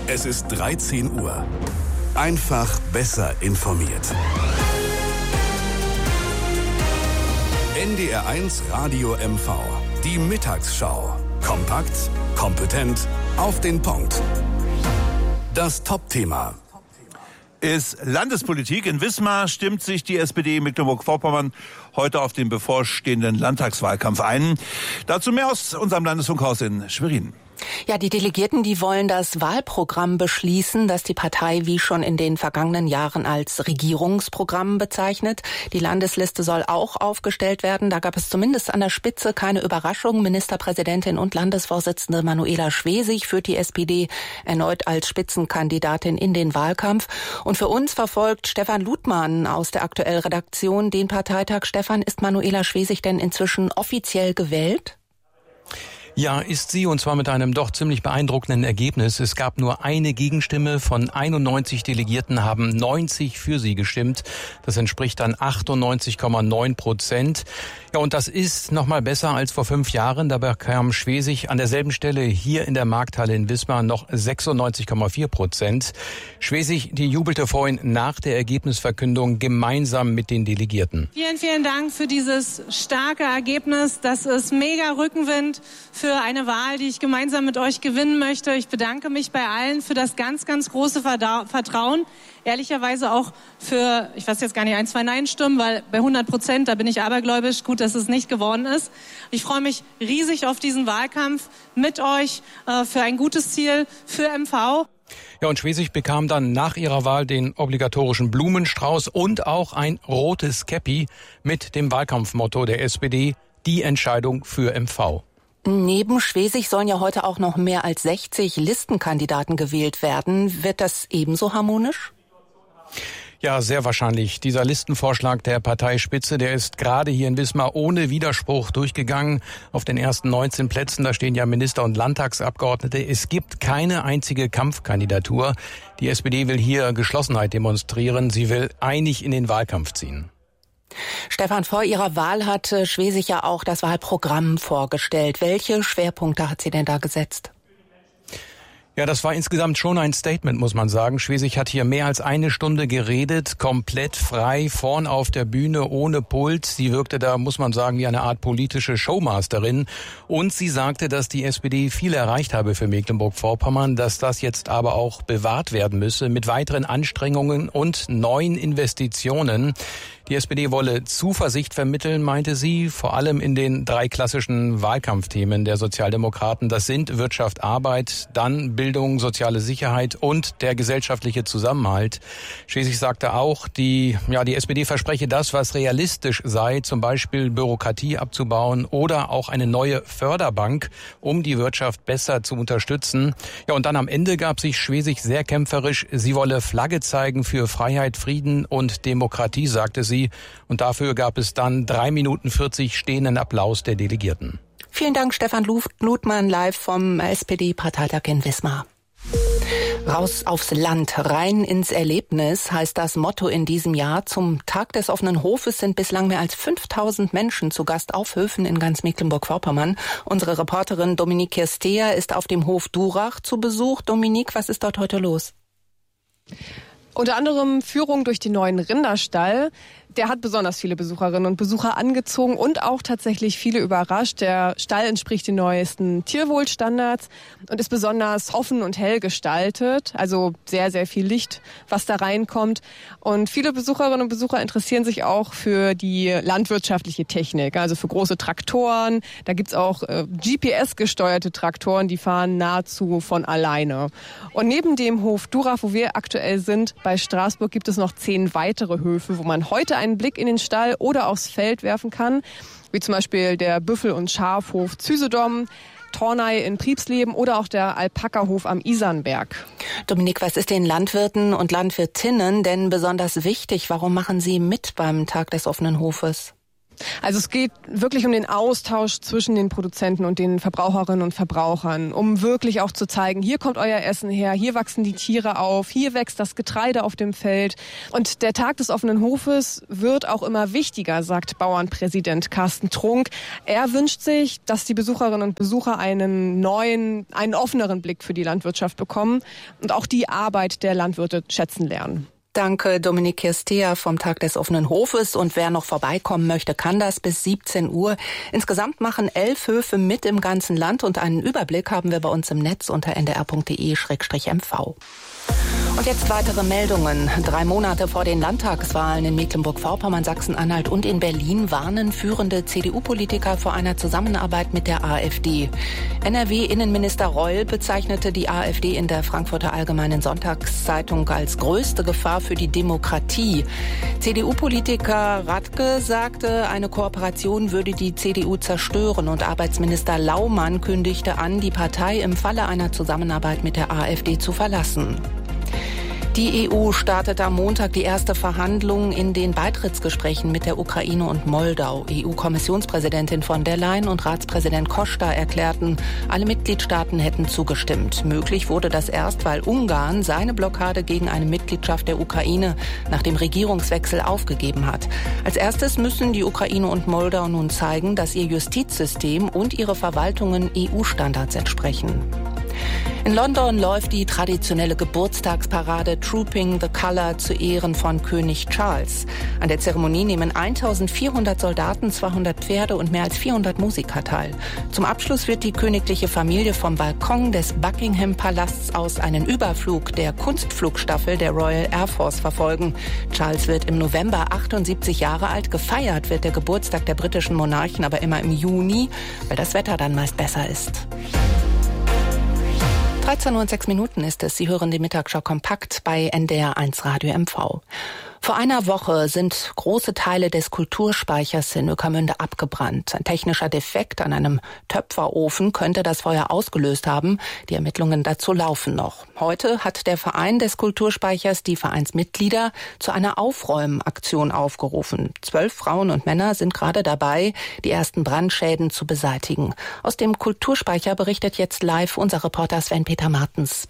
Es ist 13 Uhr. Einfach besser informiert. NDR1 Radio MV. Die Mittagsschau. Kompakt, kompetent, auf den Punkt. Das Top-Thema ist Landespolitik. In Wismar stimmt sich die SPD Mecklenburg-Vorpommern heute auf den bevorstehenden Landtagswahlkampf ein. Dazu mehr aus unserem Landesfunkhaus in Schwerin. Ja, die Delegierten, die wollen das Wahlprogramm beschließen, das die Partei wie schon in den vergangenen Jahren als Regierungsprogramm bezeichnet. Die Landesliste soll auch aufgestellt werden. Da gab es zumindest an der Spitze keine Überraschung. Ministerpräsidentin und Landesvorsitzende Manuela Schwesig führt die SPD erneut als Spitzenkandidatin in den Wahlkampf. Und für uns verfolgt Stefan Luthmann aus der Aktuell-Redaktion den Parteitag. Stefan, ist Manuela Schwesig denn inzwischen offiziell gewählt? Ja, ist sie, und zwar mit einem doch ziemlich beeindruckenden Ergebnis. Es gab nur eine Gegenstimme. Von 91 Delegierten haben 90 für sie gestimmt. Das entspricht dann 98,9%. Ja, und das ist nochmal besser als vor 5 Jahren. Da bekam Schwesig an derselben Stelle hier in der Markthalle in Wismar noch 96,4%. Schwesig, die jubelte vorhin nach der Ergebnisverkündung gemeinsam mit den Delegierten. Vielen, vielen Dank für dieses starke Ergebnis. Das ist mega Rückenwind für eine Wahl, die ich gemeinsam mit euch gewinnen möchte. Ich bedanke mich bei allen für das ganz, ganz große Vertrauen. Ehrlicherweise auch für, ich weiß jetzt gar nicht, 1, 2 Nein-Stimmen, weil bei 100%, da bin ich abergläubisch. Gut, dass es nicht geworden ist. Ich freue mich riesig auf diesen Wahlkampf mit euch für ein gutes Ziel für MV. Ja, und Schwesig bekam dann nach ihrer Wahl den obligatorischen Blumenstrauß und auch ein rotes Käppi mit dem Wahlkampfmotto der SPD, die Entscheidung für MV. Neben Schwesig sollen ja heute auch noch mehr als 60 Listenkandidaten gewählt werden. Wird das ebenso harmonisch? Ja, sehr wahrscheinlich. Dieser Listenvorschlag der Parteispitze, der ist gerade hier in Wismar ohne Widerspruch durchgegangen. Auf den ersten 19 Plätzen, da stehen ja Minister- und Landtagsabgeordnete. Es gibt keine einzige Kampfkandidatur. Die SPD will hier Geschlossenheit demonstrieren. Sie will einig in den Wahlkampf ziehen. Stefan, vor ihrer Wahl hat Schwesig ja auch das Wahlprogramm vorgestellt. Welche Schwerpunkte hat sie denn da gesetzt? Ja, das war insgesamt schon ein Statement, muss man sagen. Schwesig hat hier mehr als 1 Stunde geredet, komplett frei, vorn auf der Bühne, ohne Pult. Sie wirkte da, muss man sagen, wie eine Art politische Showmasterin. Und sie sagte, dass die SPD viel erreicht habe für Mecklenburg-Vorpommern, dass das jetzt aber auch bewahrt werden müsse mit weiteren Anstrengungen und neuen Investitionen. Die SPD wolle Zuversicht vermitteln, meinte sie, vor allem in den 3 klassischen Wahlkampfthemen der Sozialdemokraten. Das sind Wirtschaft, Arbeit, dann Bildung, soziale Sicherheit und der gesellschaftliche Zusammenhalt. Schwesig sagte auch, die SPD verspreche das, was realistisch sei, zum Beispiel Bürokratie abzubauen oder auch eine neue Förderbank, um die Wirtschaft besser zu unterstützen. Ja, und dann am Ende gab sich Schwesig sehr kämpferisch. Sie wolle Flagge zeigen für Freiheit, Frieden und Demokratie, sagte sie. Und dafür gab es dann 3 Minuten 40 stehenden Applaus der Delegierten. Vielen Dank, Stefan Luthmann, live vom SPD-Parteitag in Wismar. Raus aufs Land, rein ins Erlebnis heißt das Motto in diesem Jahr. Zum Tag des offenen Hofes sind bislang mehr als 5000 Menschen zu Gast auf Höfen in ganz Mecklenburg-Vorpommern. Unsere Reporterin Dominique Kirstea ist auf dem Hof Durach zu Besuch. Dominique, was ist dort heute los? Unter anderem Führung durch den neuen Rinderstall. Der hat besonders viele Besucherinnen und Besucher angezogen und auch tatsächlich viele überrascht. Der Stall entspricht den neuesten Tierwohlstandards und ist besonders offen und hell gestaltet. Also sehr, sehr viel Licht, was da reinkommt. Und viele Besucherinnen und Besucher interessieren sich auch für die landwirtschaftliche Technik, also für große Traktoren. Da gibt's auch GPS-gesteuerte Traktoren, die fahren nahezu von alleine. Und neben dem Hof Durach, wo wir aktuell sind, bei Straßburg, gibt es noch 10 weitere Höfe, wo man heute einen Blick in den Stall oder aufs Feld werfen kann, wie zum Beispiel der Büffel- und Schafhof Züsedom, Tornay in Priebsleben oder auch der Alpakahof am Isernberg. Dominik, was ist den Landwirten und Landwirtinnen denn besonders wichtig? Warum machen sie mit beim Tag des offenen Hofes? Also es geht wirklich um den Austausch zwischen den Produzenten und den Verbraucherinnen und Verbrauchern, um wirklich auch zu zeigen, hier kommt euer Essen her, hier wachsen die Tiere auf, hier wächst das Getreide auf dem Feld. Und der Tag des offenen Hofes wird auch immer wichtiger, sagt Bauernpräsident Carsten Trunk. Er wünscht sich, dass die Besucherinnen und Besucher einen offeneren Blick für die Landwirtschaft bekommen und auch die Arbeit der Landwirte schätzen lernen. Danke, Dominik Kirstea vom Tag des offenen Hofes. Und wer noch vorbeikommen möchte, kann das bis 17 Uhr. Insgesamt machen 11 Höfe mit im ganzen Land und einen Überblick haben wir bei uns im Netz unter ndr.de/mv. Und jetzt weitere Meldungen. 3 Monate vor den Landtagswahlen in Mecklenburg-Vorpommern, Sachsen-Anhalt und in Berlin warnen führende CDU-Politiker vor einer Zusammenarbeit mit der AfD. NRW-Innenminister Reul bezeichnete die AfD in der Frankfurter Allgemeinen Sonntagszeitung als größte Gefahr für die Demokratie. CDU-Politiker Radke sagte, eine Kooperation würde die CDU zerstören und Arbeitsminister Laumann kündigte an, die Partei im Falle einer Zusammenarbeit mit der AfD zu verlassen. Die EU startet am Montag die erste Verhandlung in den Beitrittsgesprächen mit der Ukraine und Moldau. EU-Kommissionspräsidentin von der Leyen und Ratspräsident Costa erklärten, alle Mitgliedstaaten hätten zugestimmt. Möglich wurde das erst, weil Ungarn seine Blockade gegen eine Mitgliedschaft der Ukraine nach dem Regierungswechsel aufgegeben hat. Als erstes müssen die Ukraine und Moldau nun zeigen, dass ihr Justizsystem und ihre Verwaltungen EU-Standards entsprechen. In London läuft die traditionelle Geburtstagsparade Trooping the Colour zu Ehren von König Charles. An der Zeremonie nehmen 1400 Soldaten, 200 Pferde und mehr als 400 Musiker teil. Zum Abschluss wird die königliche Familie vom Balkon des Buckingham-Palasts aus einen Überflug der Kunstflugstaffel der Royal Air Force verfolgen. Charles wird im November 78 Jahre alt. Gefeiert wird der Geburtstag der britischen Monarchen aber immer im Juni, weil das Wetter dann meist besser ist. 13:06 ist es. Sie hören die Mittagsschau kompakt bei NDR1 Radio MV. Vor einer Woche sind große Teile des Kulturspeichers in Ueckermünde abgebrannt. Ein technischer Defekt an einem Töpferofen könnte das Feuer ausgelöst haben. Die Ermittlungen dazu laufen noch. Heute hat der Verein des Kulturspeichers die Vereinsmitglieder zu einer Aufräumaktion aufgerufen. 12 Frauen und Männer sind gerade dabei, die ersten Brandschäden zu beseitigen. Aus dem Kulturspeicher berichtet jetzt live unser Reporter Sven-Peter Martens.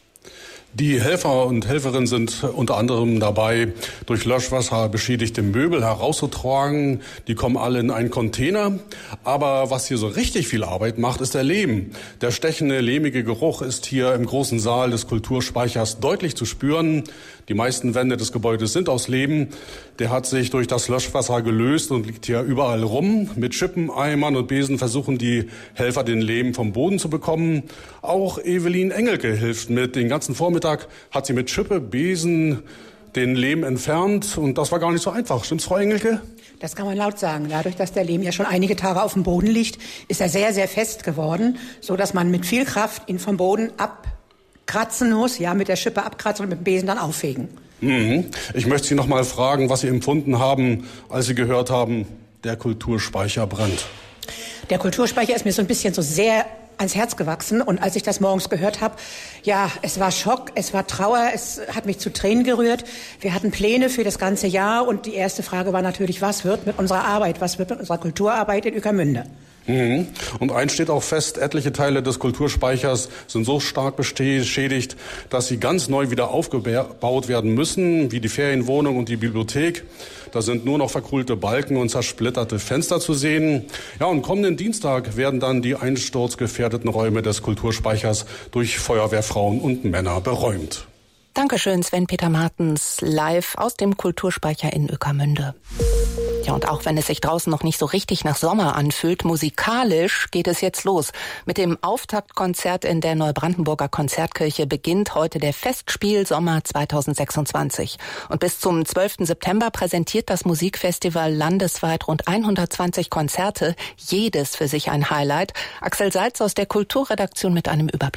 Die Helfer und Helferinnen sind unter anderem dabei, durch Löschwasser beschädigte Möbel herauszutragen. Die kommen alle in einen Container. Aber was hier so richtig viel Arbeit macht, ist der Lehm. Der stechende, lehmige Geruch ist hier im großen Saal des Kulturspeichers deutlich zu spüren. Die meisten Wände des Gebäudes sind aus Lehm. Der hat sich durch das Löschwasser gelöst und liegt hier überall rum. Mit Schippen, Eimern und Besen versuchen die Helfer, den Lehm vom Boden zu bekommen. Auch Evelyn Engelke hilft mit. Den ganzen Vormittag hat sie mit Schippe, Besen den Lehm entfernt. Und das war gar nicht so einfach. Stimmt's, Frau Engelke? Das kann man laut sagen. Dadurch, dass der Lehm ja schon einige Tage auf dem Boden liegt, ist er sehr, sehr fest geworden, so dass man mit viel Kraft ihn vom Boden abkratzen muss, ja, mit der Schippe abkratzen und mit dem Besen dann auffegen. Ich möchte Sie noch mal fragen, was Sie empfunden haben, als Sie gehört haben, der Kulturspeicher brennt. Der Kulturspeicher ist mir so ein bisschen so sehr ans Herz gewachsen. Und als ich das morgens gehört habe, ja, es war Schock, es war Trauer, es hat mich zu Tränen gerührt. Wir hatten Pläne für das ganze Jahr und die erste Frage war natürlich, was wird mit unserer Arbeit, was wird mit unserer Kulturarbeit in Ueckermünde? Und eins steht auch fest, etliche Teile des Kulturspeichers sind so stark beschädigt, dass sie ganz neu wieder aufgebaut werden müssen, wie die Ferienwohnung und die Bibliothek. Da sind nur noch verkohlte Balken und zersplitterte Fenster zu sehen. Ja, und kommenden Dienstag werden dann die einsturzgefährdeten Räume des Kulturspeichers durch Feuerwehrfrauen und Männer beräumt. Dankeschön, Sven-Peter Martens, live aus dem Kulturspeicher in Ueckermünde. Ja, und auch wenn es sich draußen noch nicht so richtig nach Sommer anfühlt, musikalisch geht es jetzt los. Mit dem Auftaktkonzert in der Neubrandenburger Konzertkirche beginnt heute der Festspiel-Sommer 2026. Und bis zum 12. September präsentiert das Musikfestival landesweit rund 120 Konzerte, jedes für sich ein Highlight. Axel Salz aus der Kulturredaktion mit einem Überblick.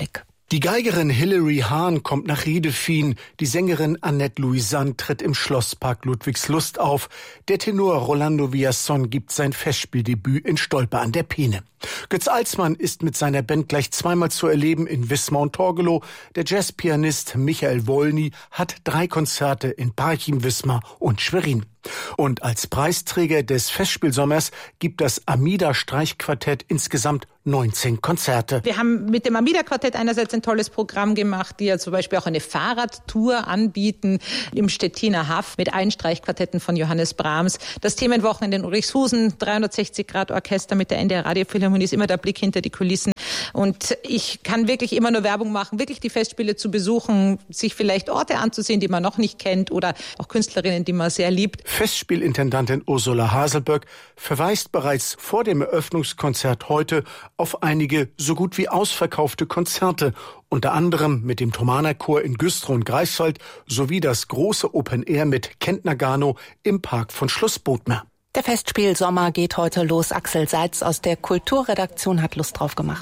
Die Geigerin Hilary Hahn kommt nach Riedefien. Die Sängerin Annette Louisanne tritt im Schlosspark Ludwigslust auf. Der Tenor Rolando Villazón gibt sein Festspieldebüt in Stolpe an der Peene. Götz Alsmann ist mit seiner Band gleich zweimal zu erleben in Wismar und Torgelow. Der Jazzpianist Michael Wolny hat 3 Konzerte in Parchim, Wismar und Schwerin. Und als Preisträger des Festspielsommers gibt das Amida-Streichquartett insgesamt 19 Konzerte. Wir haben mit dem Amida-Quartett einerseits ein tolles Programm gemacht, die ja zum Beispiel auch eine Fahrradtour anbieten im Stettiner Haff mit allen Streichquartetten von Johannes Brahms. Das Themenwochenende in Ulrichshusen, 360-Grad-Orchester mit der NDR Radiophilharmonie, ist immer der Blick hinter die Kulissen. Und ich kann wirklich immer nur Werbung machen, wirklich die Festspiele zu besuchen, sich vielleicht Orte anzusehen, die man noch nicht kennt oder auch Künstlerinnen, die man sehr liebt. Festspielintendantin Ursula Haselböck verweist bereits vor dem Eröffnungskonzert heute auf einige so gut wie ausverkaufte Konzerte, unter anderem mit dem Thomaner Chor in Güstrow und Greifswald sowie das große Open Air mit Kentner Gano im Park von Schloss Bodmer. Der Festspielsommer geht heute los. Axel Seitz aus der Kulturredaktion hat Lust drauf gemacht.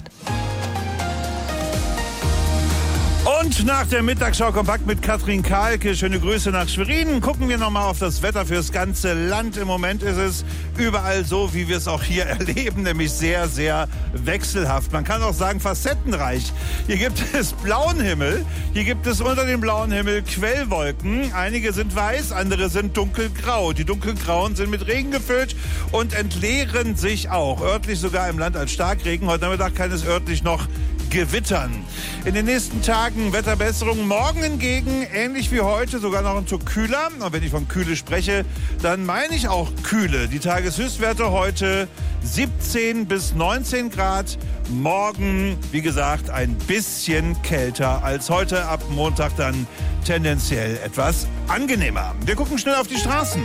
Und nach der Mittagsschau kompakt mit Katrin Kahlke, schöne Grüße nach Schwerin, gucken wir nochmal auf das Wetter fürs ganze Land. Im Moment ist es überall so, wie wir es auch hier erleben, nämlich sehr, sehr wechselhaft. Man kann auch sagen facettenreich. Hier gibt es blauen Himmel, hier gibt es unter dem blauen Himmel Quellwolken. Einige sind weiß, andere sind dunkelgrau. Die dunkelgrauen sind mit Regen gefüllt und entleeren sich auch. Örtlich sogar im Land als Starkregen. Heute Nachmittag kann es örtlich noch gewittern. In den nächsten Tagen Wetterbesserung. Morgen hingegen, ähnlich wie heute, sogar noch ein Stück kühler. Und wenn ich von Kühle spreche, dann meine ich auch Kühle. Die Tageshöchstwerte heute 17 bis 19 Grad. Morgen, wie gesagt, ein bisschen kälter als heute. Ab Montag dann tendenziell etwas angenehmer. Wir gucken schnell auf die Straßen.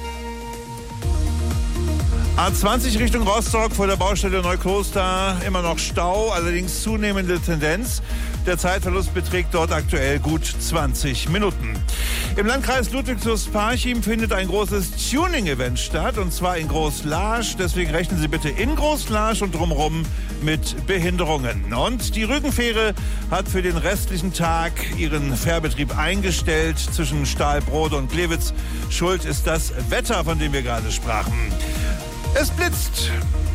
A20 Richtung Rostock vor der Baustelle Neukloster, immer noch Stau, allerdings zunehmende Tendenz. Der Zeitverlust beträgt dort aktuell gut 20 Minuten. Im Landkreis Ludwigslust-Parchim findet ein großes Tuning-Event statt, und zwar in Groß-Laasch. Deswegen rechnen Sie bitte in Groß-Laasch und drumherum mit Behinderungen. Und die Rügenfähre hat für den restlichen Tag ihren Fährbetrieb eingestellt zwischen Stahlbrode und Glewitz. Schuld ist das Wetter, von dem wir gerade sprachen. Es blitzt.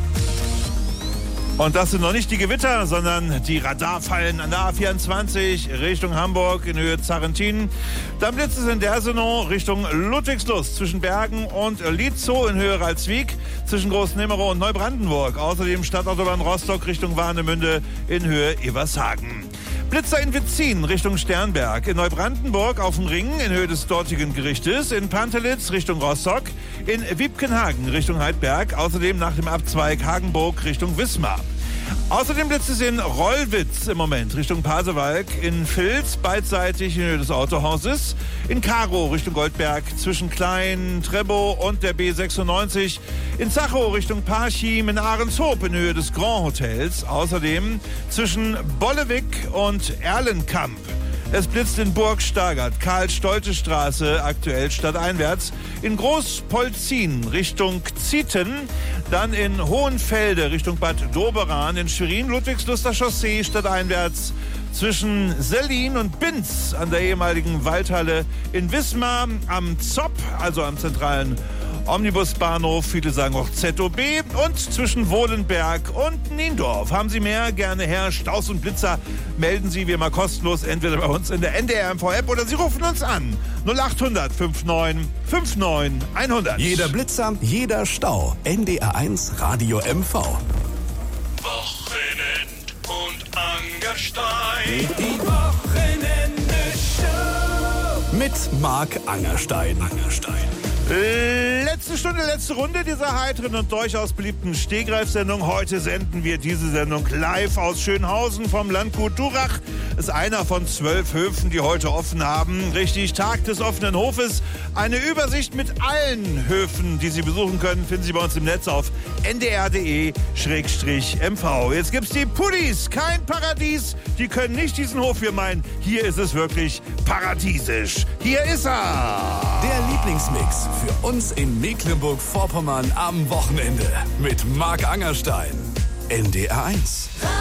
Und das sind noch nicht die Gewitter, sondern die Radarfallen an der A24 Richtung Hamburg in Höhe Zarrentin. Dann blitzt es in Dersenau Richtung Ludwigslust zwischen Bergen und Lietzow in Höhe Ralswiek, zwischen Großnimmerow und Neubrandenburg. Außerdem Stadtautobahn Rostock Richtung Warnemünde in Höhe Evershagen. Blitzer in Witzin Richtung Sternberg, in Neubrandenburg auf dem Ring in Höhe des dortigen Gerichtes, in Pantelitz Richtung Rostock, in Wiebkenhagen Richtung Heidberg, außerdem nach dem Abzweig Hagenburg Richtung Wismar. Außerdem blitzt es in Rollwitz im Moment Richtung Pasewalk, in Vils beidseitig in Höhe des Autohauses, in Karow Richtung Goldberg zwischen Klein, Trebow und der B96, in Zachow Richtung Parchim, in Ahrenshoop in Höhe des Grand Hotels, außerdem zwischen Bollewig und Erlenkamp. Es blitzt in Burg Stargard, Karl-Stolte-Straße, aktuell stadteinwärts, in Großpolzin Richtung Zieten, dann in Hohenfelde Richtung Bad Doberan, in Schwerin, Ludwigsluster Chaussee, stadteinwärts, zwischen Sellin und Binz an der ehemaligen Waldhalle, in Wismar am Zopp, also am zentralen Omnibusbahnhof, viele sagen auch ZOB, und zwischen Wohlenberg und Niendorf. Haben Sie mehr? Gerne her. Staus und Blitzer melden Sie wie immer kostenlos, entweder bei uns in der NDR MV-App oder Sie rufen uns an. 0800 59 59 100. Jeder Blitzer, jeder Stau. NDR1 Radio MV. Wochenend und Angerstein. Die Wochenende-Show. Mit Marc Angerstein. Letzte Stunde, letzte Runde dieser heiteren und durchaus beliebten Stehgreifsendung. Heute senden wir diese Sendung live aus Schönhausen vom Landgut Durach. Das ist einer von 12 Höfen, die heute offen haben. Richtig, Tag des offenen Hofes. Eine Übersicht mit allen Höfen, die Sie besuchen können, finden Sie bei uns im Netz auf ndr.de/mv. Jetzt gibt's die Puddies, kein Paradies. Die können nicht diesen Hof hier meinen. Hier ist es wirklich paradiesisch. Hier ist er. Der Lieblingsmix für uns in Mecklenburg-Vorpommern am Wochenende mit Marc Angerstein. NDR1.